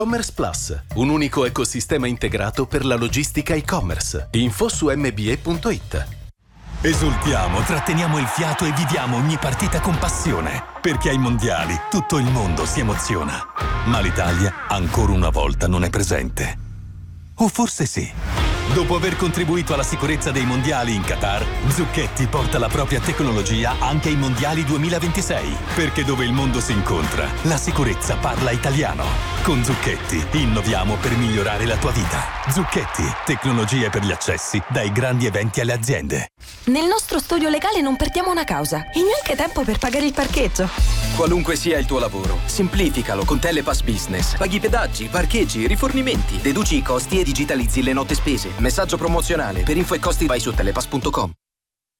E-Commerce Plus, un unico ecosistema integrato per la logistica e-commerce. Info su mbe.it. Esultiamo, tratteniamo il fiato e viviamo ogni partita con passione. Perché ai mondiali tutto il mondo si emoziona. Ma l'Italia ancora una volta non è presente. O forse sì. Dopo aver contribuito alla sicurezza dei mondiali in Qatar, Zucchetti porta la propria tecnologia anche ai mondiali 2026. Perché dove il mondo si incontra, la sicurezza parla italiano. Con Zucchetti innoviamo per migliorare la tua vita. Zucchetti, tecnologie per gli accessi dai grandi eventi alle aziende. Nel nostro studio legale non perdiamo una causa e neanche tempo per pagare il parcheggio. Qualunque sia il tuo lavoro, semplificalo con Telepass Business. Paghi pedaggi, parcheggi, rifornimenti, deduci i costi e digitalizzi le note spese. Messaggio promozionale. Per info e costi vai su telepass.com.